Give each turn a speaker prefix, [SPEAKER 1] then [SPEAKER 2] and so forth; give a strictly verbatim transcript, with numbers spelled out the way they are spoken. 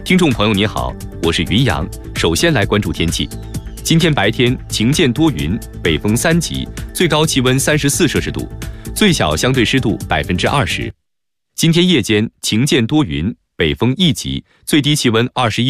[SPEAKER 1] 听众朋友你好，我是云阳。首先来关注天气。今天白天晴间多云，北风三级，最高气温三十四摄氏度，最小相对湿度百分之二十。今天夜间晴间多云，北风一级，最低气温二十一。